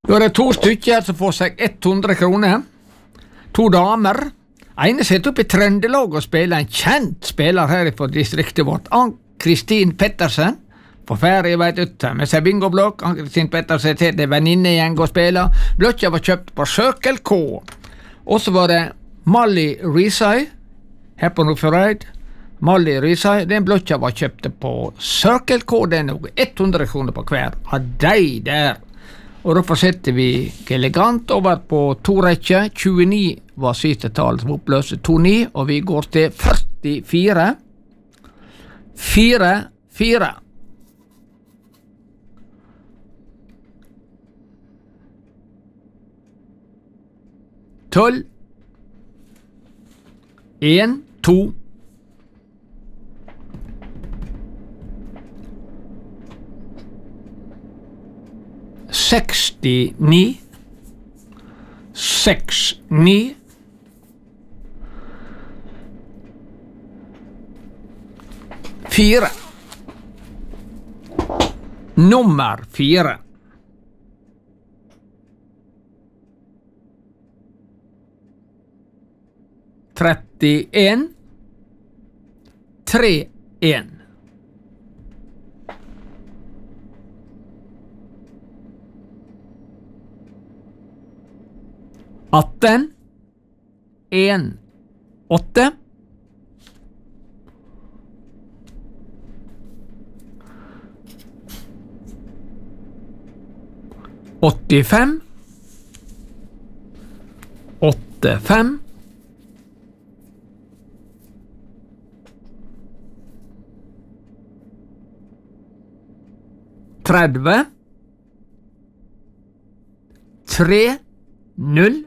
Da er det 2 stykker som får seg 100 kroner. 2 damer. Ene sitter oppe i Trøndelag og spiller, en kjent spiller her fra distriktet vårt, Ann-Kristin Pettersen. På ferie, vet du, med seg bingoblokk. Ann-Kristin Pettersen til det venninnegjeng og spiller. Blokka var kjøpt på Circle K. Og så var det Molly Risai, her på Nordfjordeid. Molly Risai, den blokka var kjøpt på Circle K, det er noe 100 kroner på hver av de der. Og da fortsetter vi elegant over på 2 rekker. 29 var siste tall som oppløste 29, og vi går til 44. 4, 4. Tolv. 1, 2. 69. 6, 9. 4. Nummer 4. 31. 3, 1. 18. 1, 8. 85. 8, 5. 30. 3, 0.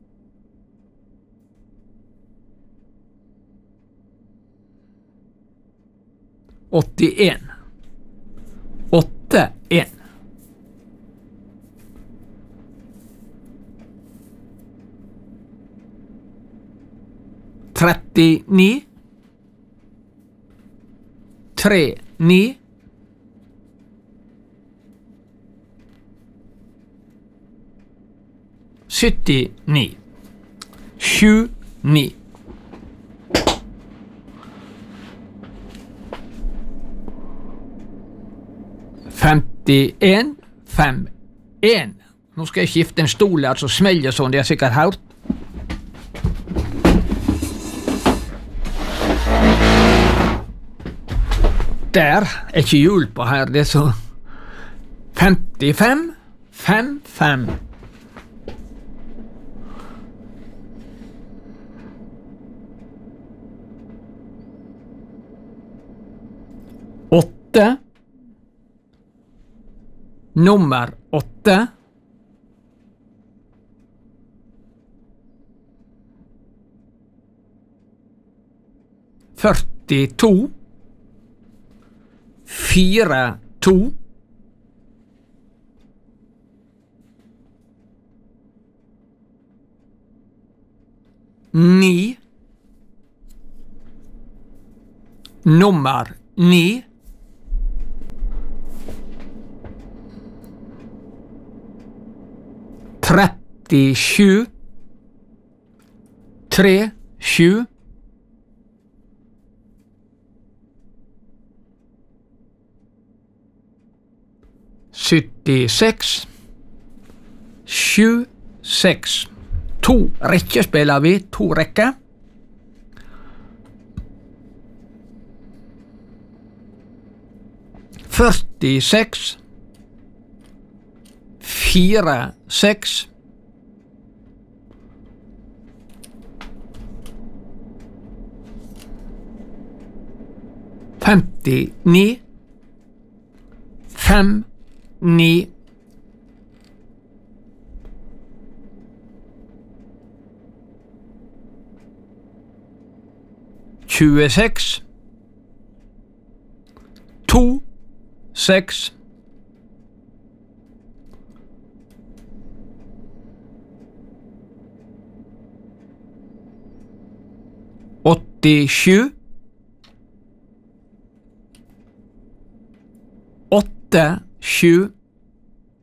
81. 8, 1. 39. 3, 9. 79. 7, 9. 51, 5, 1. Nå skal jeg skifte en stol her, så smeller sånn, det har sikkert hørt. Der er ikke hjul på her, det er så 55, 5, 5. 8. Nummer 8. 42. 4, 2. 9. Nummer 9. 37. 3, 7. 76. 7, 6. 2 rekker spiller vi, 2 rekker. 46. 4, 6. 59. 5, 9. 26. 2, 6. 87. 8, 7.